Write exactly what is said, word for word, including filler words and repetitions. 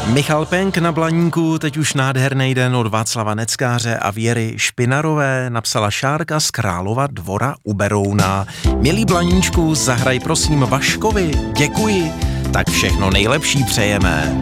Michal Penk na Blaníku, teď už nádherný den od Václava Neckáře a Věry Špinarové, napsala Šárka z Králova Dvora u Berouna. Milý Blaníčku, zahraj prosím Vaškovi, děkuji, tak všechno nejlepší přejeme.